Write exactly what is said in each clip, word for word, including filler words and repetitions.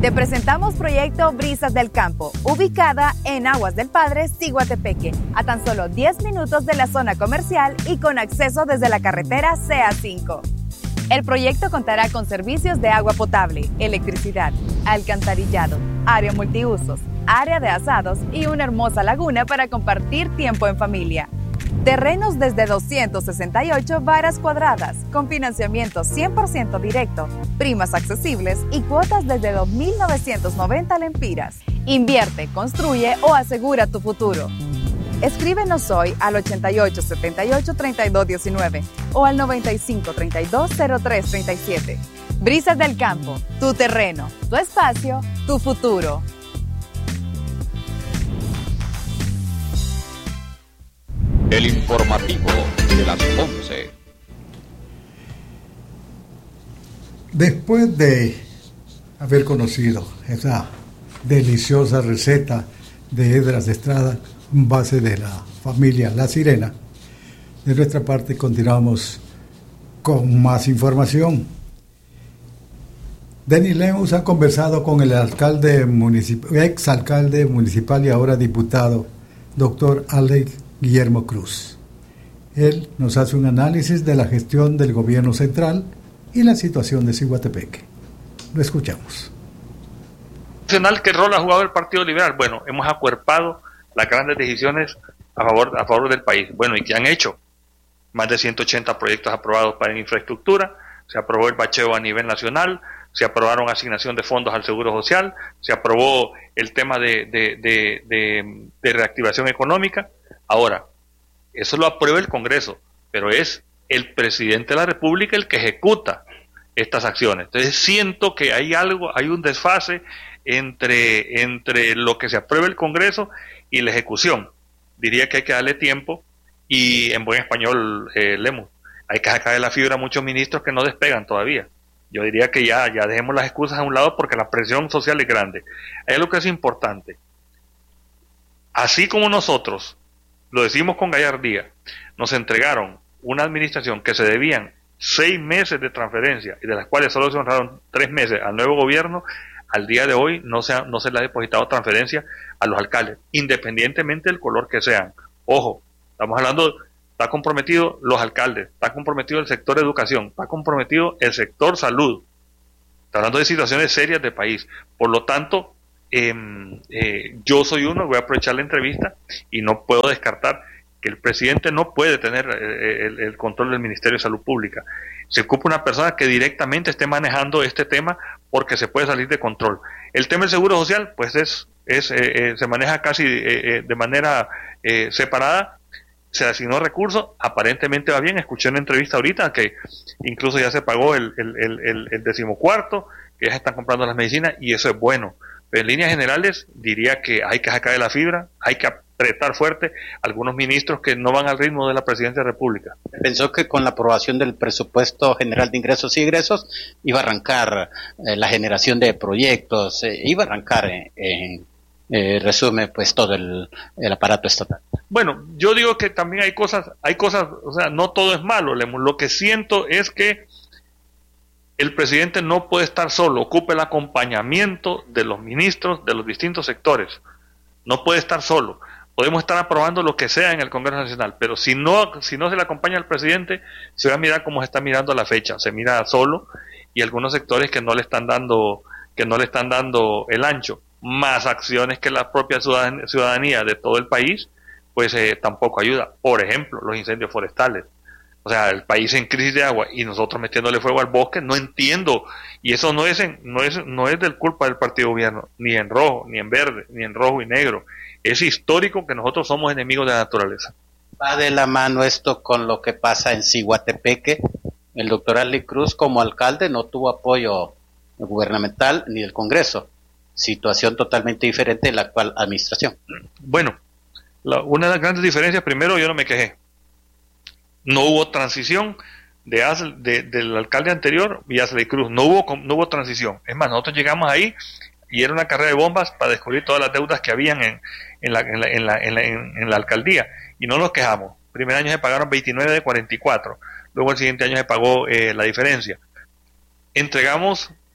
Te presentamos Proyecto Brisas del Campo, ubicada en Aguas del Padre, Ciguatepeque, a tan solo diez minutos de la zona comercial y con acceso desde la carretera C A cinco. El proyecto contará con servicios de agua potable, electricidad, alcantarillado, área multiusos, área de asados y una hermosa laguna para compartir tiempo en familia. Terrenos desde doscientas sesenta y ocho varas cuadradas, con financiamiento cien por ciento directo, primas accesibles y cuotas desde dos mil novecientos noventa lempiras. Invierte, construye o asegura tu futuro. Escríbenos hoy al ochenta y ocho setenta y ocho treinta y dos diecinueve o al noventa y cinco treinta y dos cero tres treinta y siete. Brisas del Campo, tu terreno, tu espacio, tu futuro. El informativo de las once. Después de haber conocido esa deliciosa receta de Edras Estrada, base de la familia La Sirena, de nuestra parte continuamos con más información. Denis Lemus ha conversado con el alcalde municipal, ex alcalde municipal y ahora diputado, doctor Alex Guillermo Cruz. Él nos hace un análisis de la gestión del gobierno central y la situación de Ciguatepeque. Lo escuchamos. ¿Qué rol ha jugado el Partido Liberal? Bueno, hemos acuerpado las grandes decisiones a favor, a favor del país. Bueno, ¿y qué han hecho? Más de ciento ochenta proyectos aprobados para infraestructura, se aprobó el bacheo a nivel nacional, se aprobaron asignación de fondos al Seguro Social, se aprobó el tema de, de, de, de, de reactivación económica. Ahora, eso lo aprueba el Congreso, pero es el presidente de la República el que ejecuta estas acciones. Entonces siento que hay algo, hay un desfase entre, entre lo que se aprueba el Congreso y la ejecución. Diría que hay que darle tiempo y, en buen español, eh, Lemus, hay que sacar de la fibra a muchos ministros que no despegan todavía. Yo diría que ya, ya dejemos las excusas a un lado porque la presión social es grande. Hay algo que es importante. Así como nosotros, lo decimos con gallardía, nos entregaron una administración que se debían seis meses de transferencia y de las cuales solo se honraron tres meses al nuevo gobierno, al día de hoy no se, ha, no se le ha depositado transferencia a los alcaldes, independientemente del color que sean. Ojo, estamos hablando, está comprometido los alcaldes, está comprometido el sector educación, está comprometido el sector salud. Está hablando de situaciones serias del país. Por lo tanto, eh, eh, yo soy uno, voy a aprovechar la entrevista y no puedo descartar que el presidente no puede tener eh, el, el control del Ministerio de Salud Pública. Se ocupa una persona que directamente esté manejando este tema porque se puede salir de control. El tema del Seguro Social, pues es, es eh, eh, se maneja casi eh, eh, de manera eh, separada. Se asignó recursos, aparentemente va bien. Escuché una entrevista ahorita que incluso ya se pagó el, el, el, el, el decimocuarto, que ya se están comprando las medicinas y eso es bueno. Pero en líneas generales diría que hay que sacar de la fibra, hay que apretar fuerte a algunos ministros que no van al ritmo de la Presidencia de la República. Pensó que con la aprobación del presupuesto general de ingresos y egresos iba a arrancar eh, la generación de proyectos, eh, iba a arrancar en... Eh, Eh, resume pues todo el, el aparato estatal. Bueno, yo digo que también hay cosas, hay cosas, o sea, no todo es malo. Lo que siento es que el presidente no puede estar solo, ocupa el acompañamiento de los ministros de los distintos sectores. No puede estar solo. Podemos estar aprobando lo que sea en el Congreso Nacional, pero si no, si no se le acompaña al presidente, se va a mirar cómo se está mirando la fecha, se mira solo y algunos sectores que no le están dando, que no le están dando el ancho. Más acciones que la propia ciudadanía de todo el país, pues eh, tampoco ayuda. Por ejemplo, los incendios forestales. O sea, el país en crisis de agua y nosotros metiéndole fuego al bosque, no entiendo. Y eso no es en, no es no es del culpa del partido gobierno, ni en rojo, ni en verde, ni en rojo y negro. Es histórico que nosotros somos enemigos de la naturaleza. Va de la mano esto con lo que pasa en Ciguatepeque. El doctor Alex Cruz como alcalde no tuvo apoyo gubernamental ni del Congreso. Situación totalmente diferente de la actual administración. Bueno, la, una de las grandes diferencias, primero, yo no me quejé. No hubo transición de, de del alcalde anterior y Alex Cruz. No hubo, no hubo transición. Es más, nosotros llegamos ahí y era una carrera de bombas para descubrir todas las deudas que habían en, en, la, en, la, en, la, en, la, en, en la alcaldía. Y no nos quejamos. El primer año se pagaron veintinueve de cuarenta y cuatro. Luego el siguiente año se pagó eh, la diferencia. Entregamos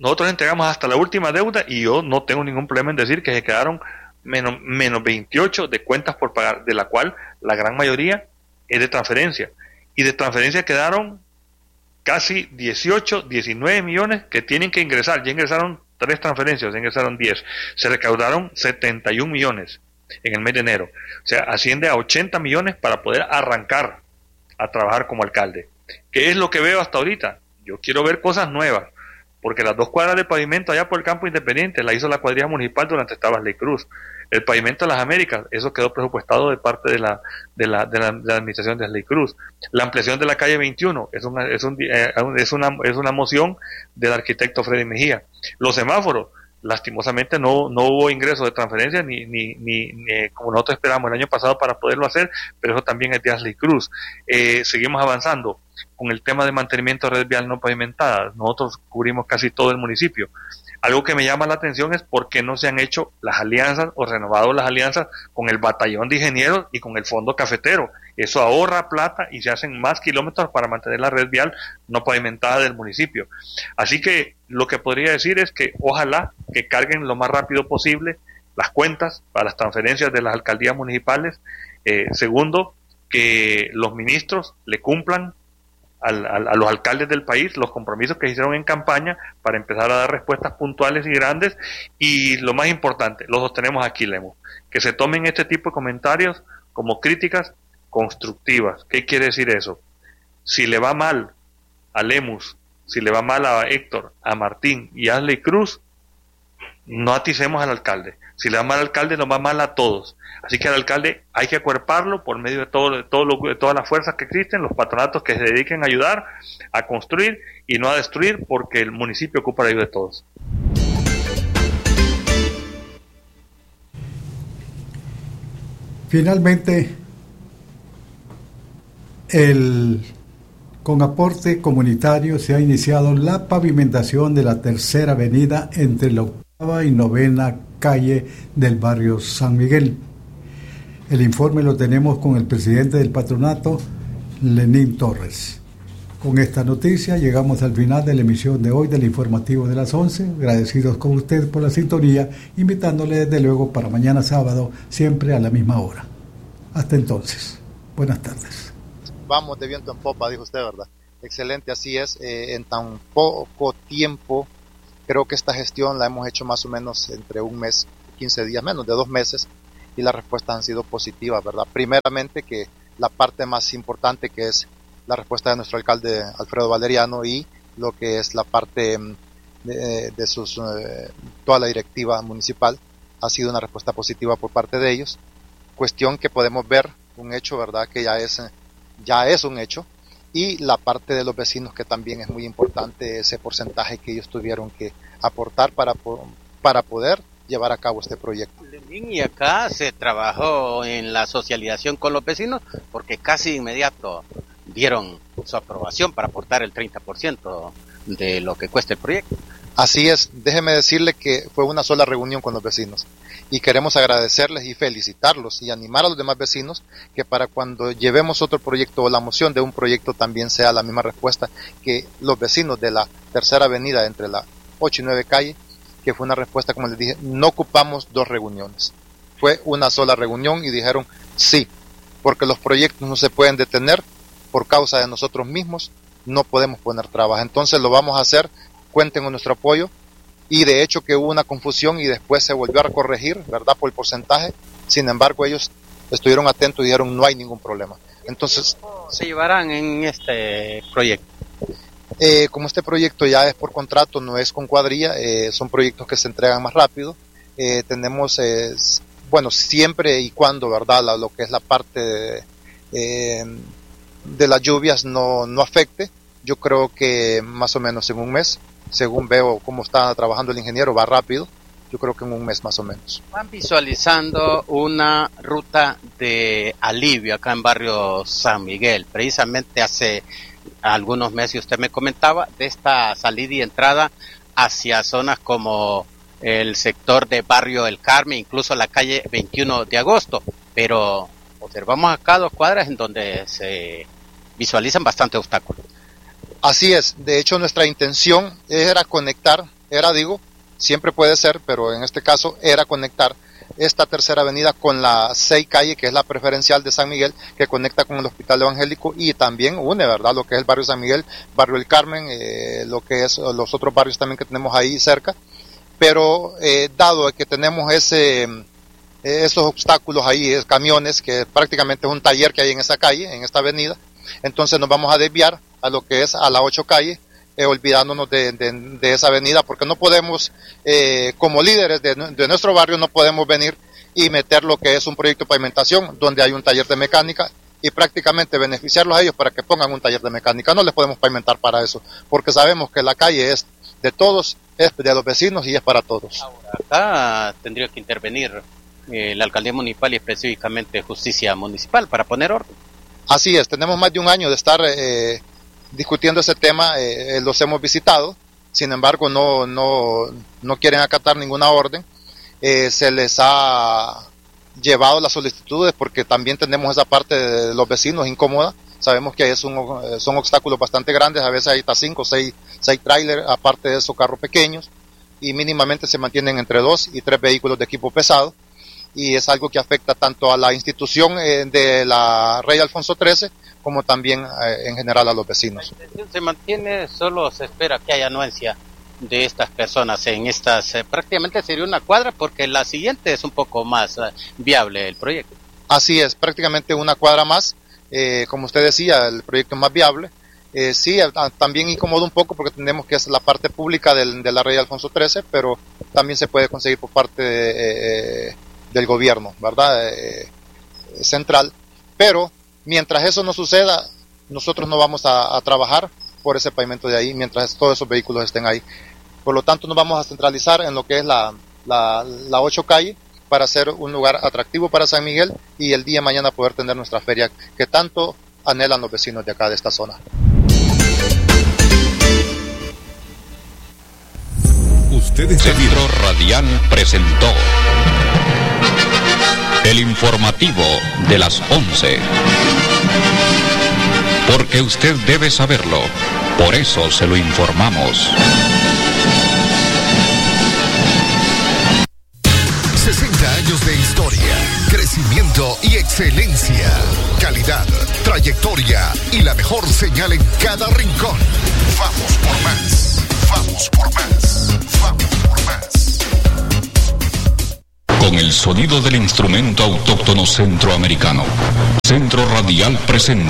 nosotros entregamos hasta la última deuda y yo no tengo ningún problema en decir que se quedaron menos, menos veintiocho de cuentas por pagar, de la cual la gran mayoría es de transferencia. Y de transferencia quedaron casi dieciocho, diecinueve millones que tienen que ingresar. Ya ingresaron tres transferencias, ya ingresaron diez. Se recaudaron setenta y un millones en el mes de enero. O sea, asciende a ochenta millones para poder arrancar a trabajar como alcalde. ¿Qué es lo que veo hasta ahorita? Yo quiero ver cosas nuevas, porque las dos cuadras de pavimento allá por el Campo Independiente la hizo la cuadrilla municipal durante estaba Ley Cruz. El pavimento de las Américas, eso quedó presupuestado de parte de la de la, de la, de la administración de Ley Cruz. La ampliación de la calle veintiuno es una es, un, eh, es una es una moción del arquitecto Freddy Mejía. Los semáforos, lastimosamente no no hubo ingreso de transferencia ni ni, ni ni como nosotros esperamos el año pasado para poderlo hacer, pero eso también es de Ley Cruz. Eh, seguimos avanzando con el tema de mantenimiento de red vial no pavimentada. Nosotros cubrimos casi todo el municipio. Algo que me llama la atención es por qué no se han hecho las alianzas o renovado las alianzas con el batallón de ingenieros y con el fondo cafetero. Eso ahorra plata y se hacen más kilómetros para mantener la red vial no pavimentada del municipio. Así que lo que podría decir es que ojalá que carguen lo más rápido posible las cuentas para las transferencias de las alcaldías municipales. Eh, segundo, que los ministros le cumplan Al, al, a los alcaldes del país los compromisos que hicieron en campaña para empezar a dar respuestas puntuales y grandes, y lo más importante, lo sostenemos aquí, Lemus, que se tomen este tipo de comentarios como críticas constructivas. ¿Qué quiere decir eso? Si le va mal a Lemus, si le va mal a Héctor, a Martín y a Ley Cruz, no aticemos al alcalde. Si le va mal al alcalde, nos va mal a todos. Así que al alcalde hay que acuerparlo por medio de, todo, de, todo lo, de todas las fuerzas que existen, los patronatos que se dediquen a ayudar, a construir y no a destruir, porque el municipio ocupa la ayuda de todos. Finalmente, el, con aporte comunitario se ha iniciado la pavimentación de la tercera avenida entre la octava y novena calle del barrio San Miguel. El informe lo tenemos con el presidente del patronato, Lenín Torres. Con esta noticia llegamos al final de la emisión de hoy del informativo de las once. Agradecidos con usted por la sintonía, invitándole desde luego para mañana sábado, siempre a la misma hora. Hasta entonces, buenas tardes. Vamos de viento en popa, dijo usted, ¿verdad? Excelente, así es. Eh, en tan poco tiempo, creo que esta gestión la hemos hecho más o menos entre un mes, quince días, menos de dos meses, y las respuestas han sido positivas, ¿verdad? Primeramente que la parte más importante, que es la respuesta de nuestro alcalde Alfredo Valeriano, y lo que es la parte de, de sus eh, toda la directiva municipal, ha sido una respuesta positiva por parte de ellos. Cuestión que podemos ver, un hecho, ¿verdad? Que ya es, ya es un hecho. Y la parte de los vecinos, que también es muy importante, ese porcentaje que ellos tuvieron que aportar para, para poder llevar a cabo este proyecto. Y acá se trabajó en la socialización con los vecinos, porque casi inmediato dieron su aprobación para aportar el treinta por ciento de lo que cuesta el proyecto. Así es, déjeme decirle que fue una sola reunión con los vecinos, y queremos agradecerles y felicitarlos y animar a los demás vecinos que para cuando llevemos otro proyecto o la moción de un proyecto también sea la misma respuesta, que los vecinos de la tercera avenida entre la ocho y nueve calle, que fue una respuesta, como les dije, no ocupamos dos reuniones, fue una sola reunión y dijeron sí, porque los proyectos no se pueden detener por causa de nosotros mismos, no podemos poner trabas, entonces lo vamos a hacer, cuenten con nuestro apoyo. Y de hecho que hubo una confusión y después se volvió a corregir, ¿verdad?, por el porcentaje. Sin embargo, ellos estuvieron atentos y dijeron no hay ningún problema. Entonces, ¿se llevarán en este proyecto? Eh, como este proyecto ya es por contrato, no es con cuadrilla, eh, son proyectos que se entregan más rápido. Eh, tenemos, eh, bueno, siempre y cuando, ¿verdad?, la, lo que es la parte de, eh, de las lluvias no, no afecte. Yo creo que más o menos en un mes, según veo cómo está trabajando el ingeniero, va rápido. Yo creo que en un mes más o menos. Van visualizando una ruta de alivio acá en barrio San Miguel. Precisamente hace algunos meses usted me comentaba de esta salida y entrada hacia zonas como el sector de barrio El Carmen, incluso la calle veintiuno de agosto. Pero observamos acá dos cuadras en donde se visualizan bastante obstáculos. Así es, de hecho nuestra intención era conectar era, digo, siempre puede ser, pero en este caso era conectar esta tercera avenida con la seis calle, que es la preferencial de San Miguel, que conecta con el Hospital Evangélico y también une, ¿verdad?, lo que es el barrio San Miguel, barrio El Carmen, eh, lo que es los otros barrios también que tenemos ahí cerca. Pero eh, dado que tenemos ese esos obstáculos ahí, es camiones, que prácticamente es un taller que hay en esa calle, en esta avenida, entonces nos vamos a desviar a lo que es a la ocho calle, eh, olvidándonos de, de, de esa avenida, porque no podemos, eh, como líderes de, de nuestro barrio, no podemos venir y meter lo que es un proyecto de pavimentación, donde hay un taller de mecánica, y prácticamente beneficiarlos a ellos para que pongan un taller de mecánica. No les podemos pavimentar para eso, porque sabemos que la calle es de todos, es de los vecinos y es para todos. Ahora, acá tendría que intervenir eh, la alcaldía municipal y específicamente justicia municipal para poner orden. Así es, tenemos más de un año de estar eh, discutiendo ese tema, eh, los hemos visitado, sin embargo no, no, no quieren acatar ninguna orden, eh, se les ha llevado las solicitudes porque también tenemos esa parte de los vecinos incómoda. Sabemos que es un, son obstáculos bastante grandes, a veces hay hasta cinco, seis, seis trailers, aparte de esos carros pequeños, y mínimamente se mantienen entre dos y tres vehículos de equipo pesado, y es algo que afecta tanto a la institución eh, de la Rey Alfonso trece, como también eh, en general a los vecinos. La intención se mantiene, solo se espera que haya anuencia de estas personas en estas, eh, prácticamente sería una cuadra, porque la siguiente es un poco más eh, viable el proyecto. Así es, prácticamente una cuadra más. Eh, como usted decía, el proyecto es más viable. Eh, sí, también incomoda un poco porque tenemos que es la parte pública del, de la Rey Alfonso trece, pero también se puede conseguir por parte de, eh, del gobierno, ¿verdad? Eh, central. Pero mientras eso no suceda, nosotros no vamos a, a trabajar por ese pavimento de ahí, mientras todos esos vehículos estén ahí. Por lo tanto, nos vamos a centralizar en lo que es la, la, la ocho calle, para ser un lugar atractivo para San Miguel y el día de mañana poder tener nuestra feria que tanto anhelan los vecinos de acá, de esta zona. Ustedes Centro Radial presentó el informativo de las once. Porque usted debe saberlo, por eso se lo informamos. sesenta años de historia, crecimiento y excelencia, calidad, trayectoria y la mejor señal en cada rincón. Vamos por más, vamos por más, vamos por más. Con el sonido del instrumento autóctono centroamericano, Centro Radial presenta